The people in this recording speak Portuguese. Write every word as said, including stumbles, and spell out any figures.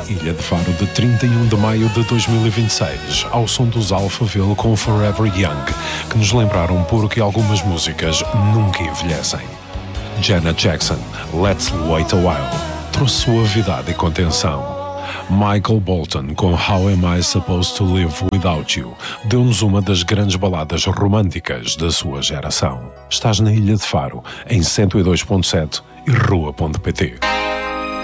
Ilha de Faro, de trinta e um de maio de dois mil e vinte e seis, ao som dos Alphaville com Forever Young, que nos lembraram porque algumas músicas nunca envelhecem. Janet Jackson, Let's Wait a While, trouxe suavidade e contenção. Michael Bolton com How Am I Supposed to Live Without You deu-nos uma das grandes baladas românticas da sua geração. Estás na Ilha de Faro, em cento e dois ponto sete e rua ponto pt.